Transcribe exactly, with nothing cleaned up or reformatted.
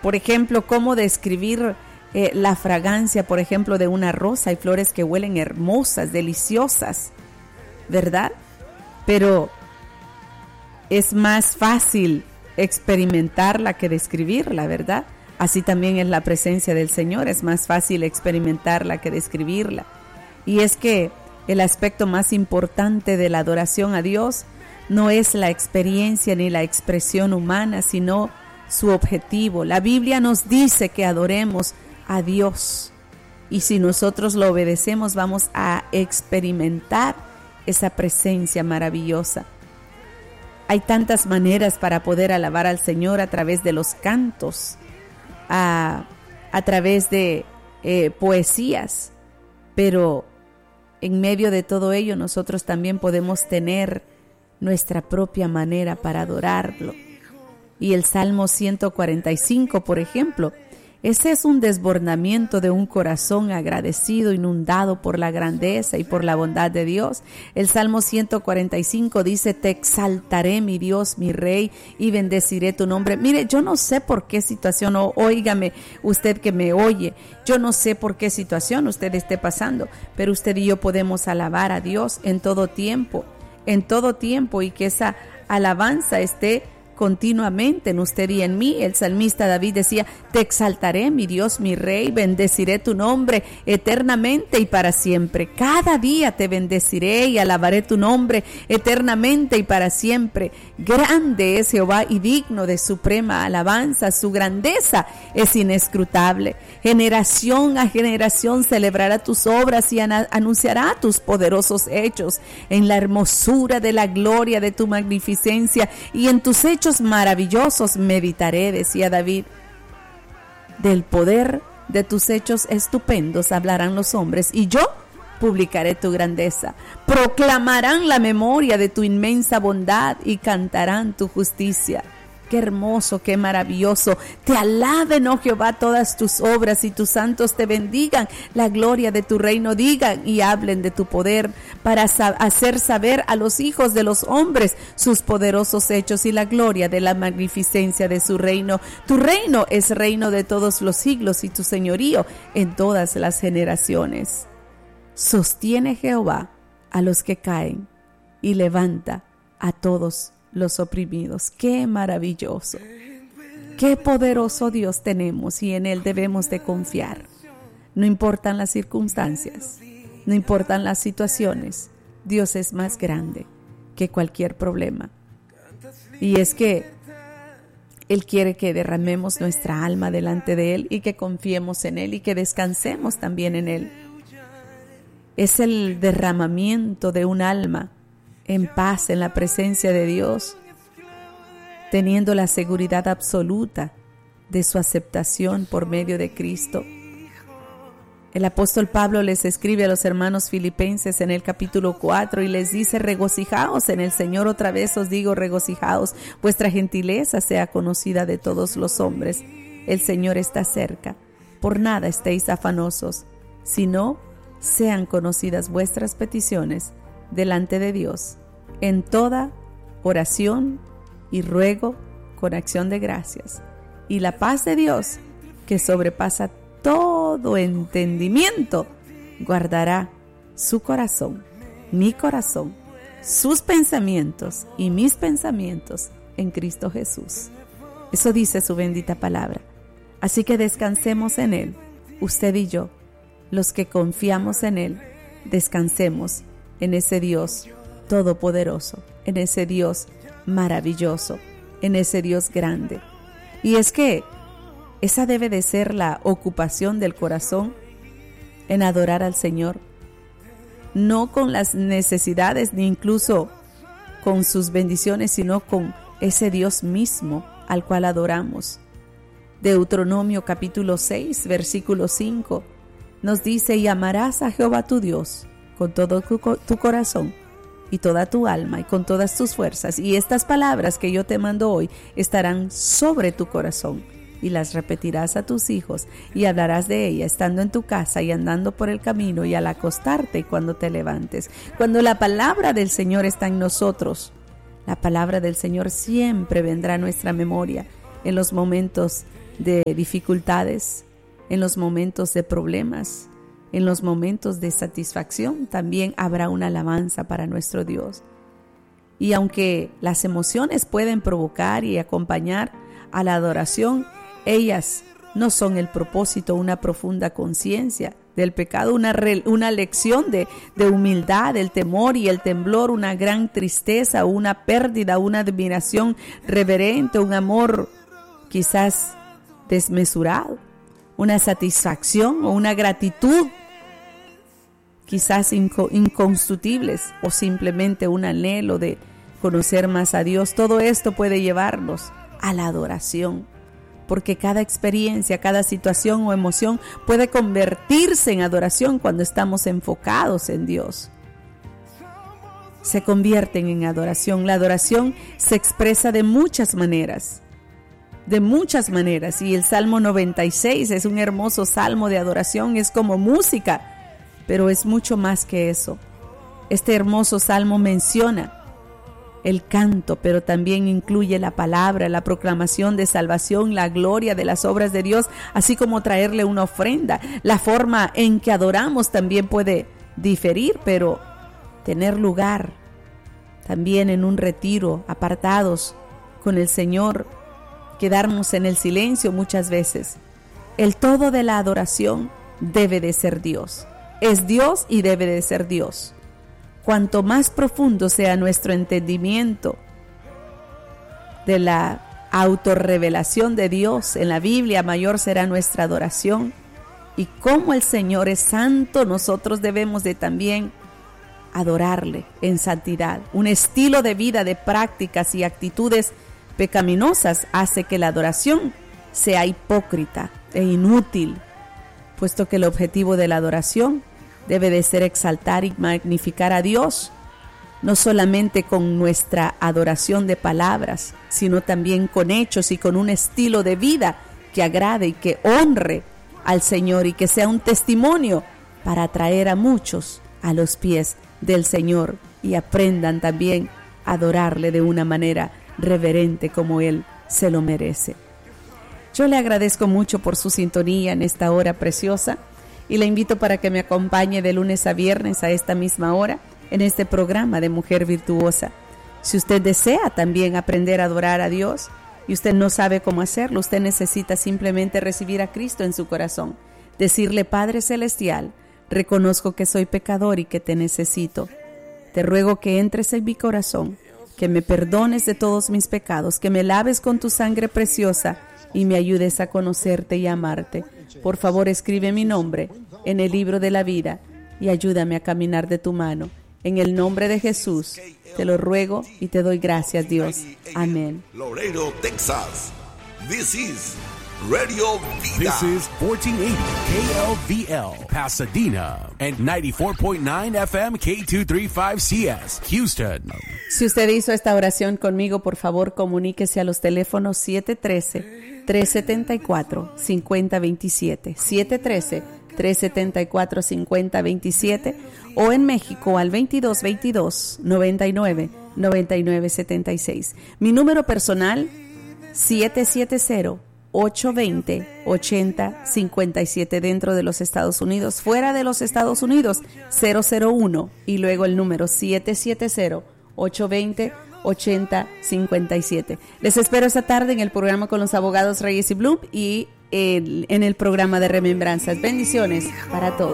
Por ejemplo, cómo describir eh, la fragancia, por ejemplo, de una rosa. Hay flores que huelen hermosas, deliciosas, ¿verdad? Pero es más fácil experimentarla que describirla, ¿verdad? Así también es la presencia del Señor, es más fácil experimentarla que describirla. Y es que el aspecto más importante de la adoración a Dios no es la experiencia ni la expresión humana, sino su objetivo. La Biblia nos dice que adoremos a Dios, y si nosotros lo obedecemos vamos a experimentar esa presencia maravillosa. Hay tantas maneras para poder alabar al Señor: a través de los cantos, a, a través de eh, poesías, pero en medio de todo ello nosotros también podemos tener nuestra propia manera para adorarlo. Y el Salmo ciento cuarenta y cinco, por ejemplo, ese es un desbordamiento de un corazón agradecido, inundado por la grandeza y por la bondad de Dios. El Salmo ciento cuarenta y cinco dice: te exaltaré, mi Dios, mi Rey, y bendeciré tu nombre. Mire, yo no sé por qué situación, o óigame usted que me oye, yo no sé por qué situación usted esté pasando, pero usted y yo podemos alabar a Dios en todo tiempo, en todo tiempo, y que esa alabanza esté continuamente en usted y en mí. El salmista David decía: te exaltaré, mi Dios, mi Rey, bendeciré tu nombre eternamente y para siempre. Cada día te bendeciré y alabaré tu nombre eternamente y para siempre. Grande es Jehová y digno de suprema alabanza, su grandeza es inescrutable. Generación a generación celebrará tus obras y anunciará tus poderosos hechos. En la hermosura de la gloria de tu magnificencia y en tus hechos maravillosos meditaré, decía David. Del poder de tus hechos estupendos hablarán los hombres, y yo publicaré tu grandeza. Proclamarán la memoria de tu inmensa bondad y cantarán tu justicia. Qué hermoso, qué maravilloso. Te alaben, oh Jehová, todas tus obras, y tus santos te bendigan. La gloria de tu reino digan y hablen de tu poder, para hacer saber a los hijos de los hombres sus poderosos hechos y la gloria de la magnificencia de su reino. Tu reino es reino de todos los siglos, y tu señorío en todas las generaciones. Sostiene Jehová a los que caen y levanta a todos los oprimidos. Qué maravilloso, qué poderoso Dios tenemos, y en Él debemos de confiar. No importan las circunstancias, no importan las situaciones, Dios es más grande que cualquier problema. Y es que Él quiere que derramemos nuestra alma delante de Él y que confiemos en Él y que descansemos también en Él. Es el derramamiento de un alma en paz en la presencia de Dios, teniendo la seguridad absoluta de su aceptación por medio de Cristo. El apóstol Pablo les escribe a los hermanos filipenses en el capítulo cuatro y les dice: regocijaos en el Señor. Otra vez os digo, regocijaos. Vuestra gentileza sea conocida de todos los hombres. El Señor está cerca. Por nada estéis afanosos, sino sean conocidas vuestras peticiones delante de Dios en toda oración y ruego con acción de gracias, y la paz de Dios, que sobrepasa todo entendimiento, guardará su corazón, mi corazón, sus pensamientos y mis pensamientos en Cristo Jesús. Eso dice su bendita palabra. Así que descansemos en Él, usted y yo, los que confiamos en Él. Descansemos en ese Dios todopoderoso, en ese Dios maravilloso, en ese Dios grande. Y es que esa debe de ser la ocupación del corazón, en adorar al Señor, no con las necesidades ni incluso con sus bendiciones, sino con ese Dios mismo al cual adoramos. Deuteronomio capítulo seis, versículo cinco nos dice: y amarás a Jehová tu Dios con todo tu, tu corazón y toda tu alma y con todas tus fuerzas, y estas palabras que yo te mando hoy estarán sobre tu corazón, y las repetirás a tus hijos, y hablarás de ella estando en tu casa y andando por el camino y al acostarte y cuando te levantes. Cuando la palabra del Señor está en nosotros, la palabra del Señor siempre vendrá a nuestra memoria en los momentos de dificultades, en los momentos de problemas, en los momentos de satisfacción, también habrá una alabanza para nuestro Dios. Y aunque las emociones pueden provocar y acompañar a la adoración, ellas no son el propósito. Una profunda conciencia del pecado, una, re, una lección de, de humildad, el temor y el temblor, una gran tristeza, una pérdida, una admiración reverente, un amor quizás desmesurado, una satisfacción o una gratitud quizás inco, inconstituibles, o simplemente un anhelo de conocer más a Dios. Todo esto puede llevarnos a la adoración, porque cada experiencia, cada situación o emoción puede convertirse en adoración cuando estamos enfocados en Dios. Se convierten en adoración. La adoración se expresa de muchas maneras, de muchas maneras, y el Salmo noventa y seis es un hermoso salmo de adoración, es como música, pero es mucho más que eso. Este hermoso salmo menciona el canto, pero también incluye la palabra, la proclamación de salvación, la gloria de las obras de Dios, así como traerle una ofrenda. La forma en que adoramos también puede diferir, pero tener lugar también en un retiro, apartados con el Señor, quedarnos en el silencio muchas veces. El todo de la adoración debe de ser Dios. Es Dios y debe de ser Dios. Cuanto más profundo sea nuestro entendimiento de la autorrevelación de Dios en la Biblia, mayor será nuestra adoración. Y como el Señor es santo, nosotros debemos de también adorarle en santidad. Un estilo de vida de prácticas y actitudes pecaminosas hace que la adoración sea hipócrita e inútil, puesto que el objetivo de la adoración debe de ser exaltar y magnificar a Dios, no solamente con nuestra adoración de palabras, sino también con hechos y con un estilo de vida que agrade y que honre al Señor y que sea un testimonio para atraer a muchos a los pies del Señor y aprendan también a adorarle de una manera reverente como Él se lo merece. Yo le agradezco mucho por su sintonía en esta hora preciosa y le invito para que me acompañe de lunes a viernes a esta misma hora en este programa de Mujer Virtuosa. Si usted desea también aprender a adorar a Dios y usted no sabe cómo hacerlo, usted necesita simplemente recibir a Cristo en su corazón, decirle: Padre Celestial, reconozco que soy pecador y que te necesito. Te ruego que entres en mi corazón, que me perdones de todos mis pecados, que me laves con tu sangre preciosa y me ayudes a conocerte y a amarte. Por favor, escribe mi nombre en el libro de la vida y ayúdame a caminar de tu mano. En el nombre de Jesús, te lo ruego y te doy gracias, Dios. Amén. Laredo, Texas. This is Radio Vida. This is fourteen eighty K L V L, Pasadena, and ninety-four point nine F M K two thirty-five C S, Houston. Si usted hizo esta oración conmigo, por favor, comuníquese a los teléfonos siete uno tres, tres siete cuatro, cinco cero dos siete, siete uno tres, tres siete cuatro, cinco cero dos siete, o en México al veintidós veintidós, noventa y nueve, noventa y nueve setenta y seis. Mi número personal, siete siete cero, ocho dos cero, ocho cero cinco siete dentro de los Estados Unidos. Fuera de los Estados Unidos, cero cero uno y luego el número siete siete cero, ocho dos cero, ocho cero cinco siete. Les espero esta tarde en el programa con los abogados Reyes y Bloom y en, en el programa de Remembranzas. Bendiciones para todos.